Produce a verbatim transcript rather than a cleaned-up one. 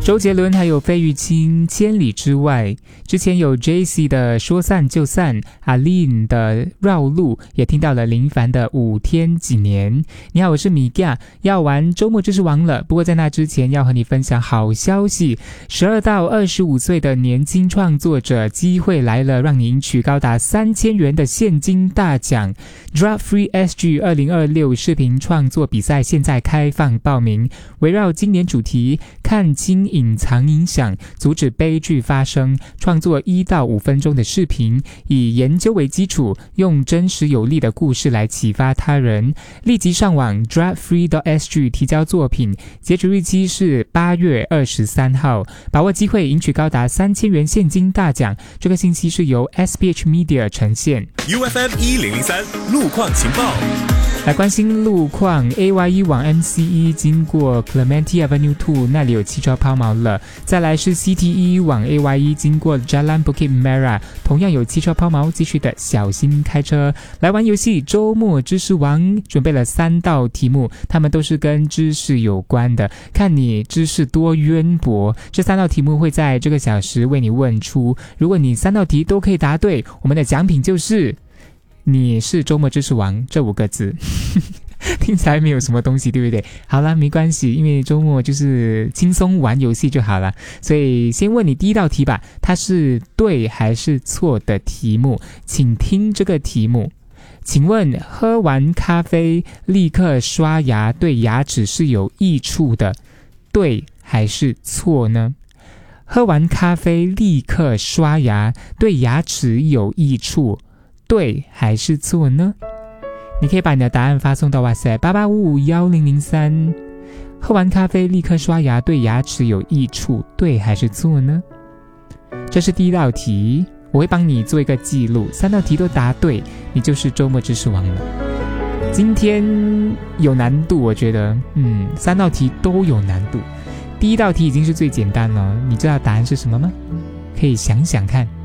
周杰伦还有费玉清千里之外，之前有 J C 的说散就散，阿令的绕路，也听到了林凡的五天几年。你好，我是米嘎，要玩周末知识王了，不过在那之前要和你分享好消息，十二到二十五岁的年轻创作者机会来了，让你赢取高达三千元的现金大奖。 Drop Free S G 二零二六视频创作比赛现在开放报名，围绕今年主题看清隐藏影响，阻止悲剧发生，创作一到五分钟的视频，以研究为基础，用真实有力的故事来启发他人。立即上网 drop free dot s g 提交作品，截止日期是八月二十三号，把握机会赢取高达三千元现金大奖。这个信息是由 S B H Media 呈现。 U F M 一零零三路况情报， 来关心路况。 A Y E 往 M C E 经过 Clementi Avenue 二 那里有汽车抛锚了。再来是 C T E 往 A Y E 经过 Jalan Bukit Merah， 同样有汽车抛锚，继续的小心开车。来玩游戏周末知识王，准备了三道题目，它们都是跟知识有关的，看你知识多渊博。这三道题目会在这个小时为你问出，如果你三道题都可以答对，我们的奖品就是你是周末知识王这五个字。听起来没有什么东西，对不对？好啦，没关系，因为周末就是轻松玩游戏就好了。所以先问你第一道题吧，它是对还是错的题目，请听这个题目。请问喝完咖啡立刻刷牙对牙齿是有益处的，对还是错呢？喝完咖啡立刻刷牙对牙齿有益处，对还是错呢？你可以把你的答案发送到哇塞八八五五一零零三。喝完咖啡立刻刷牙对牙齿有益处，对还是错呢？这是第一道题，我会帮你做一个记录，三道题都答对，你就是周末知识王了。今天有难度，我觉得嗯，三道题都有难度。第一道题已经是最简单了，你知道答案是什么吗？可以想想看。